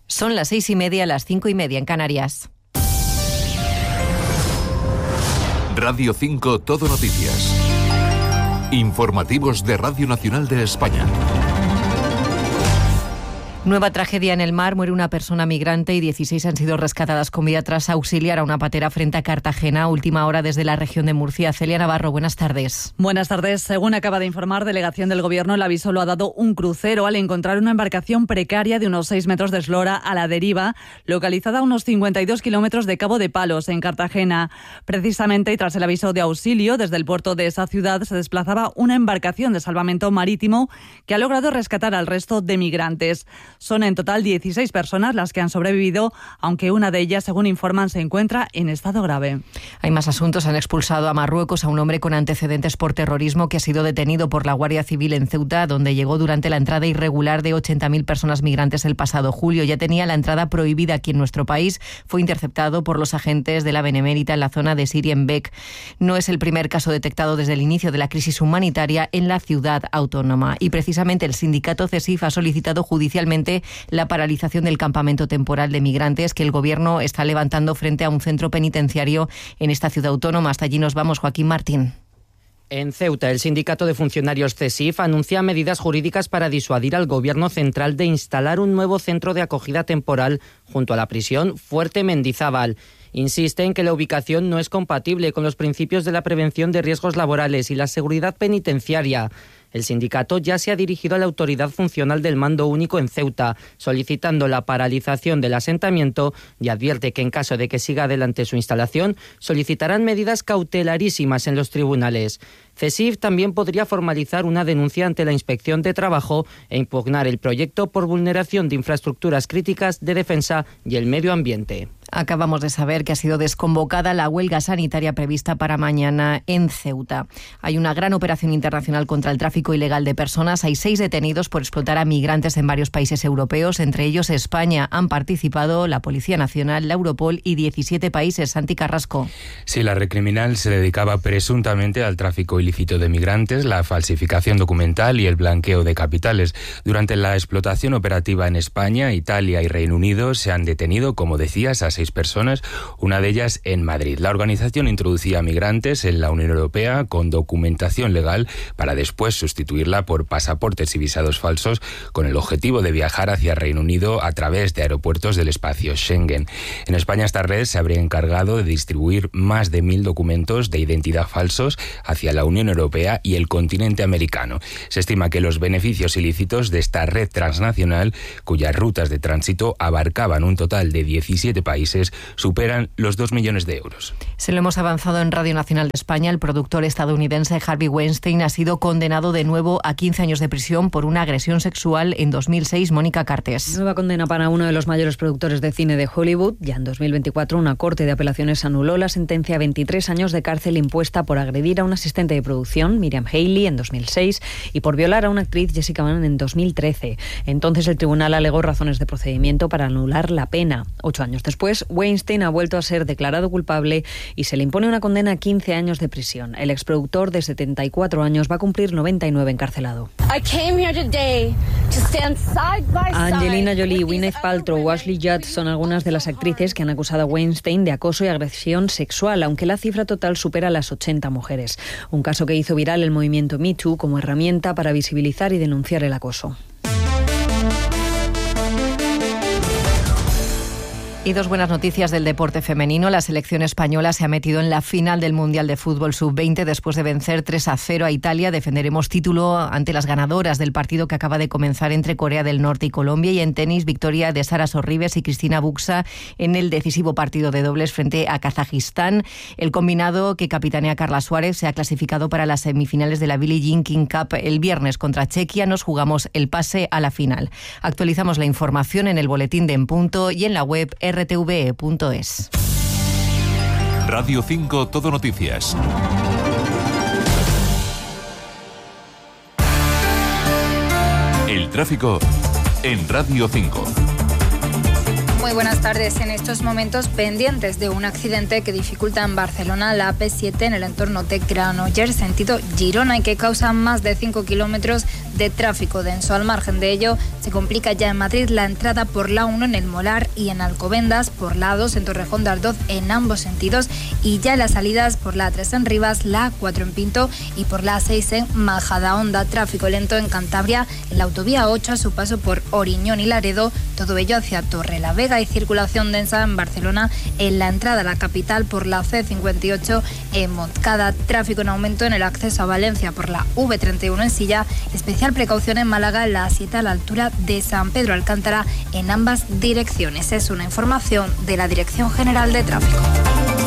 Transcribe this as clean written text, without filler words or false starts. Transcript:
Son las 6:30, las 5:30 en Canarias. Radio 5 Todo Noticias. Informativos de Radio Nacional de España. Nueva tragedia en el mar, muere una persona migrante y 16 han sido rescatadas con vida tras auxiliar a una patera frente a Cartagena. Última hora desde la región de Murcia. Celia Navarro, buenas tardes. Buenas tardes. Según acaba de informar delegación del Gobierno, el aviso lo ha dado un crucero al encontrar una embarcación precaria de unos 6 metros de eslora a la deriva, localizada a unos 52 kilómetros de Cabo de Palos, en Cartagena. Precisamente, y tras el aviso de auxilio, desde el puerto de esa ciudad se desplazaba una embarcación de salvamento marítimo que ha logrado rescatar al resto de migrantes. Son en total 16 personas las que han sobrevivido, aunque una de ellas, según informan, se encuentra en estado grave. Hay más asuntos. Han expulsado a Marruecos a un hombre con antecedentes por terrorismo que ha sido detenido por la Guardia Civil en Ceuta, donde llegó durante la entrada irregular de 80.000 personas migrantes el pasado julio. Ya tenía la entrada prohibida aquí en nuestro país. Fue interceptado por los agentes de la Benemérita en la zona de Sirien-Bek. No es el primer caso detectado desde el inicio de la crisis humanitaria en la ciudad autónoma. Y precisamente el sindicato CESIF ha solicitado judicialmente la paralización del campamento temporal de migrantes que el Gobierno está levantando frente a un centro penitenciario en esta ciudad autónoma. Hasta allí nos vamos, Joaquín Martín. En Ceuta, el sindicato de funcionarios CESIF anuncia medidas jurídicas para disuadir al Gobierno central de instalar un nuevo centro de acogida temporal junto a la prisión Fuerte Mendizábal. Insiste en que la ubicación no es compatible con los principios de la prevención de riesgos laborales y la seguridad penitenciaria. El sindicato ya se ha dirigido a la Autoridad Funcional del Mando Único en Ceuta, solicitando la paralización del asentamiento, y advierte que en caso de que siga adelante su instalación, solicitarán medidas cautelarísimas en los tribunales. CESIF también podría formalizar una denuncia ante la Inspección de Trabajo e impugnar el proyecto por vulneración de infraestructuras críticas de defensa y el medio ambiente. Acabamos de saber que ha sido desconvocada la huelga sanitaria prevista para mañana en Ceuta. Hay una gran operación internacional contra el tráfico ilegal de personas. Hay 6 detenidos por explotar a migrantes en varios países europeos, entre ellos España. Han participado la Policía Nacional, la Europol y 17 países. Santi Carrasco. Sí, la red criminal se dedicaba presuntamente al tráfico ilícito de migrantes, la falsificación documental y el blanqueo de capitales. Durante la explotación operativa en España, Italia y Reino Unido se han detenido, como decías, a 6 personas, una de ellas en Madrid. La organización introducía migrantes en la Unión Europea con documentación legal para después sustituirla por pasaportes y visados falsos con el objetivo de viajar hacia Reino Unido a través de aeropuertos del espacio Schengen. En España esta red se habría encargado de distribuir más de 1.000 documentos de identidad falsos hacia la Unión Europea y el continente americano. Se estima que los beneficios ilícitos de esta red transnacional, cuyas rutas de tránsito abarcaban un total de 17 países, superan los 2 millones de euros. Se lo hemos avanzado en Radio Nacional de España. El productor estadounidense Harvey Weinstein ha sido condenado de nuevo a 15 años de prisión por una agresión sexual en 2006. Mónica Cartes. Nueva condena para uno de los mayores productores de cine de Hollywood. Ya en 2024 una corte de apelaciones anuló la sentencia a 23 años de cárcel impuesta por agredir a una asistente de producción, Miriam Haley, en 2006 y por violar a una actriz, Jessica Mann, en 2013. Entonces el tribunal alegó razones de procedimiento para anular la pena. 8 años después, Weinstein ha vuelto a ser declarado culpable y se le impone una condena a 15 años de prisión. El exproductor de 74 años va a cumplir 99 encarcelado. Angelina Jolie, Gwyneth Paltrow o Ashley Judd son algunas de las actrices que han acusado a Weinstein de acoso y agresión sexual, aunque la cifra total supera las 80 mujeres. Un caso que hizo viral el movimiento Me Too como herramienta para visibilizar y denunciar el acoso. Y 2 buenas noticias del deporte femenino. La selección española se ha metido en la final del Mundial de Fútbol Sub-20 después de vencer 3-0 a Italia. Defenderemos título ante las ganadoras del partido que acaba de comenzar entre Corea del Norte y Colombia. Y en tenis, victoria de Sara Sorribes y Cristina Buxa en el decisivo partido de dobles frente a Kazajistán. El combinado que capitanea Carla Suárez se ha clasificado para las semifinales de la Billie Jean King Cup el viernes contra Chequia. Nos jugamos el pase a la final. Actualizamos la información en el boletín de En Punto y en la web rtve.es. Radio 5 Todo Noticias. El tráfico en Radio 5. Muy buenas tardes. En estos momentos pendientes de un accidente que dificulta en Barcelona la AP7 en el entorno de Granollers, sentido Girona, y que causa más de 5 kilómetros de tráfico denso. Al margen de ello, se Se complica ya en Madrid la entrada por la 1 en el Molar y en Alcobendas, por la 2 en Torrejón de Ardoz en ambos sentidos, y ya las salidas por la 3 en Rivas, la 4 en Pinto y por la 6 en Majadahonda. Tráfico lento en Cantabria, en la autovía 8 a su paso por Oriñón y Laredo, todo ello hacia Torrelavega, y circulación densa en Barcelona en la entrada a la capital por la C58 en Montcada. Tráfico en aumento en el acceso a Valencia por la V31 en Silla, especial precaución en Málaga en la 7 a la altura de San Pedro Alcántara en ambas direcciones. Es una información de la Dirección General de Tráfico.